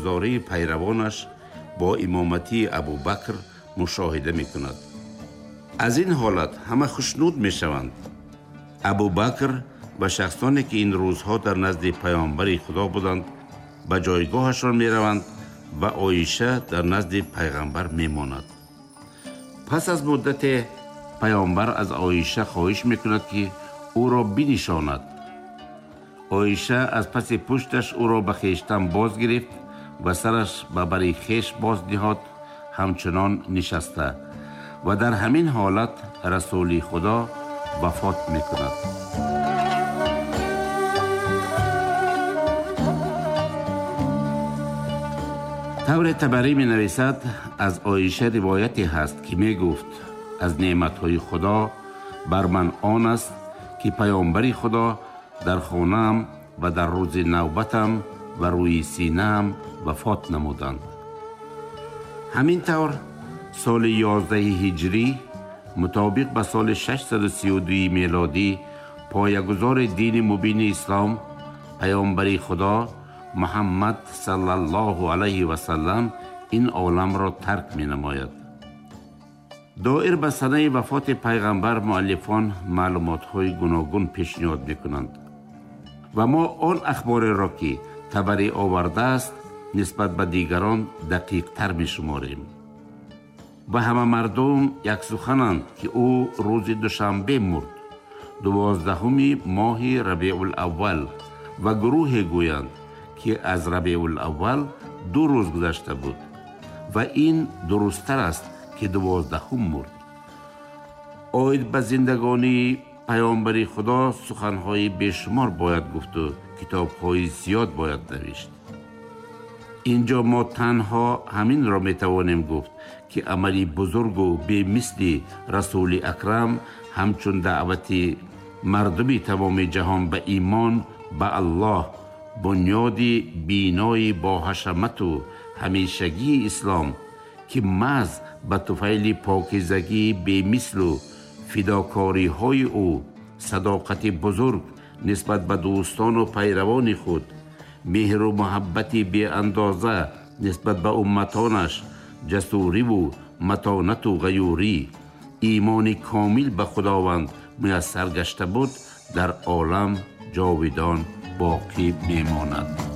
خدمتگزاری پیروانش با امامتی ابوبکر مشاهده میکند. از این حالت همه خوشنود میشوند. ابوبکر و شخصانی که این روزها در نزد پیامبر خدا بودند به جایگاهشان میروند و عایشه در نزد پیغمبر میماند. پس از مدت پیامبر از عایشه خواهش میکند که او را بنشاند. عایشه از پس پشتش او را به خویشتن باز گرفت و سرش به بر خویش باز نهاد، همچنان نشسته و در همین حالت رسول خدا وفات میکند. طور طبری می نویسد از عایشه روایتی هست که می گفت از نعمتهای خدا بر من آن است که پیامبر خدا در خانه‌ام و در روز نوبتم و روی سینه‌ام وفات نمودند. همین طور سال 11 هجری مطابق به سال 632 میلادی پایه‌گذار دین مبین اسلام پیامبر خدا محمد صلی الله علیه و سلم این عالم را ترک می نماید. دایر به سنه وفات پیغمبر مؤلفان معلومات های گوناگون پیشنهاد می کنند و ما آن اخبار را که طبری آورده است نسبت به دیگران دقیق تر می شماریم. و همه مردم یک سخنند که او روز دوشنبه مرد، 12 ماه ربیع الاول، و گروه گویند که از ربیع الاول 2 روز گذشته بود و این درست‌تر است که 12 مرد. آید به زندگانی پیامبر خدا سخنهای بیشمار باید گفت و کتابهای زیاد باید نوشت. اینجا ما تنها همین را میتوانیم گفت که عملی بزرگ و به مثل رسول اکرم همچون دعوت مردم تمام جهان به ایمان به الله، بنیاد بینای با حشمت و همیشگی اسلام که محض به طفیل پاکیزگی به مثل و فداکاری های او، صداقت بزرگ نسبت به دوستان و پیروان خود، مهر و محبت بی اندازه نسبت به امتانش، جسوری و متانت و غیوری، ایمان کامل به خداوند میسر گشته بود، در عالم جاودان باقی میماند.